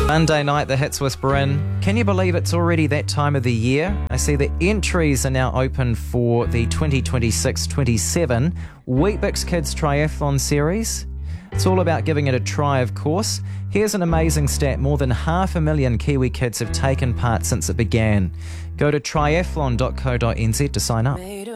Monday night, the Hits Whisper in. Can you believe it's already that time of the year? I see the entries are now open for the 2026-27 Weet-Bix Kids Triathlon Series. It's all about giving it a try, of course. Here's an amazing stat. More than 500,000 Kiwi kids have taken part since it began. Go to triathlon.co.nz to sign up.